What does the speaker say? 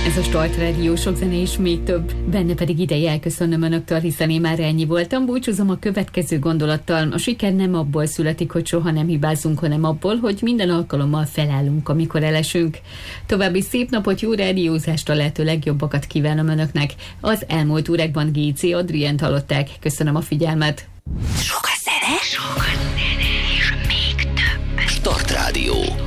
Ez a Start Radio, sok zene és még több. Benne pedig ideje elköszönöm önöktől, hiszen én már ennyi voltam. Búcsúzom a következő gondolattal. A siker nem abból születik, hogy soha nem hibázunk, hanem abból, hogy minden alkalommal felállunk, amikor elesünk. További szép napot, jó rádiózást, a lehető legjobbakat kívánom önöknek. Az elmúlt órákban G.C. Adrient hallották. Köszönöm a figyelmet. Sok a zene, és még több. Start Radio.